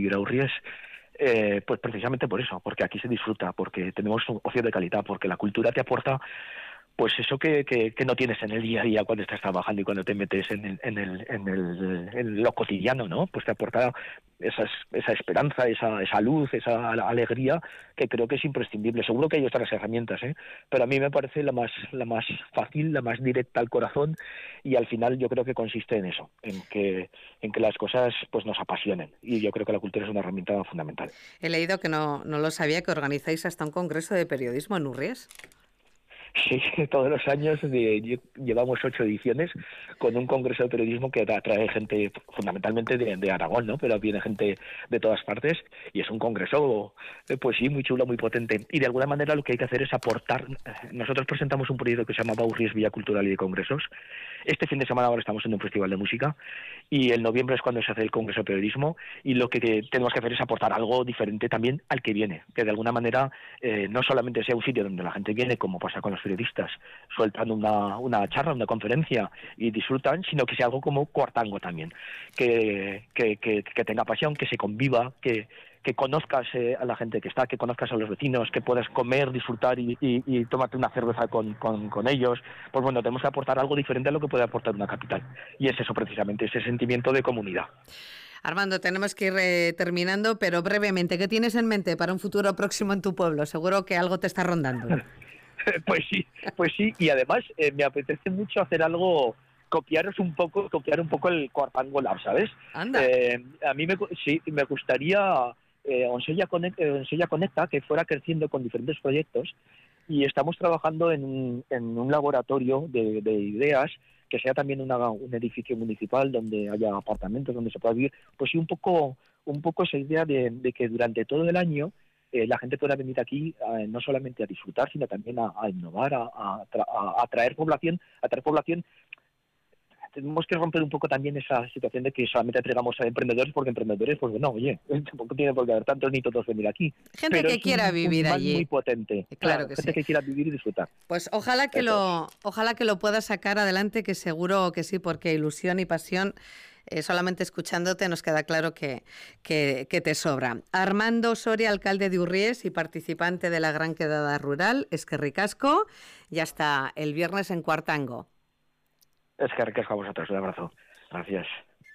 vivir a Urries, pues precisamente por eso, porque aquí se disfruta, porque tenemos un ocio de calidad, porque la cultura te aporta pues eso que no tienes en el día a día cuando estás trabajando y cuando te metes en lo cotidiano, ¿no? Pues te aporta esa esperanza, esa luz, esa alegría que creo que es imprescindible. Seguro que hay otras herramientas, pero a mí me parece la más fácil, la más directa al corazón, y al final yo creo que consiste en eso, en que las cosas pues nos apasionen, y yo creo que la cultura es una herramienta fundamental. He leído que no lo sabía, que organizáis hasta un congreso de periodismo en Urries. Sí, todos los años llevamos 8 ediciones con un congreso de periodismo que atrae gente fundamentalmente de Aragón, ¿no? Pero viene gente de todas partes, y es un congreso, pues sí, muy chulo, muy potente. Y de alguna manera lo que hay que hacer es aportar. Nosotros presentamos un proyecto que se llama Urries Vía Cultural y de Congresos. Este fin de semana ahora estamos en un festival de música, y en noviembre es cuando se hace el congreso de periodismo, y lo que tenemos que hacer es aportar algo diferente también al que viene, que de alguna manera no solamente sea un sitio donde la gente viene, como pasa con los periodistas, sueltan una charla, una conferencia y disfrutan, sino que sea algo como Cuartango también, que tenga pasión, que se conviva, que conozcas a la gente que está, que conozcas a los vecinos, que puedas comer, disfrutar y tomarte una cerveza con ellos. Pues bueno, tenemos que aportar algo diferente a lo que puede aportar una capital, y es eso precisamente, ese sentimiento de comunidad. Armando, tenemos que ir terminando, pero brevemente, ¿qué tienes en mente para un futuro próximo en tu pueblo? Seguro que algo te está rondando. Pues sí, y además me apetece mucho hacer algo, copiar un poco el Cuartango Lab, ¿sabes? Anda. A mí me gustaría Onsella Conecta, que fuera creciendo con diferentes proyectos, y estamos trabajando en un laboratorio de ideas, que sea también un edificio municipal donde haya apartamentos, donde se pueda vivir, pues sí, un poco esa idea de que durante todo el año la gente pueda venir aquí no solamente a disfrutar, sino también a innovar, a atraer población. Tenemos que romper un poco también esa situación de que solamente atraigamos a emprendedores, porque emprendedores, pues bueno, oye, tampoco tiene por qué haber tantos ni todos venir aquí. Gente pero que quiera vivir un imán allí. muy potente. Claro que gente sí. que quiera vivir y disfrutar. Pues ojalá que lo puedas sacar adelante, que seguro que sí, porque ilusión y pasión, solamente escuchándote nos queda claro que te sobra. Armando Soria, alcalde de Urries y participante de la Gran Quedada Rural, eskerrik asko, y hasta el viernes en Cuartango. Eskerrik asko a vosotros, un abrazo. Gracias.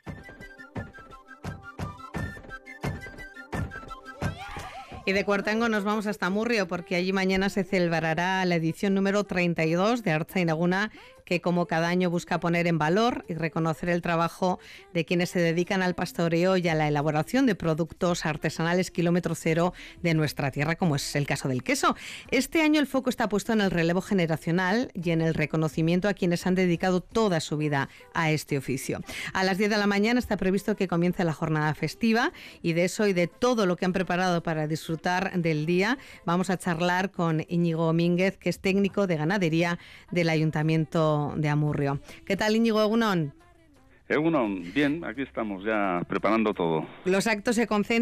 Y de Cuartango nos vamos hasta Murrio, porque allí mañana se celebrará la edición número 32 de Artzain-Eguna, que como cada año busca poner en valor y reconocer el trabajo de quienes se dedican al pastoreo y a la elaboración de productos artesanales kilómetro cero de nuestra tierra, como es el caso del queso. Este año el foco está puesto en el relevo generacional y en el reconocimiento a quienes han dedicado toda su vida a este oficio. A las 10 de la mañana está previsto que comience la jornada festiva, y de eso y de todo lo que han preparado para disfrutar del día vamos a charlar con Íñigo Domínguez, que es técnico de ganadería del Ayuntamiento de Amurrio. ¿Qué tal, Íñigo? Egunon. Egunon, bien, aquí estamos ya preparando todo. Los actos se concentran